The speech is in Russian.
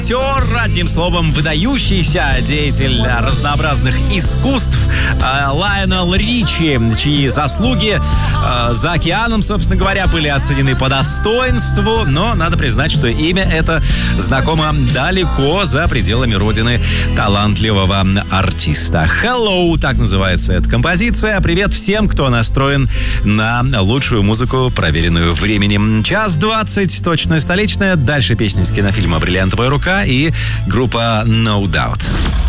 актер, одним словом, выдающийся деятель разнообразных искусств Лайонел Ричи, чьи заслуги за океаном, собственно говоря, были оценены по достоинству, но надо признать, что имя это знакомо далеко за пределами родины талантливого артиста. Hello, так называется эта композиция. Привет всем, кто настроен на лучшую музыку, проверенную временем. 1:20, точная столичная. Дальше песни из кинофильма «Бриллиантовая рука» и группа No Doubt.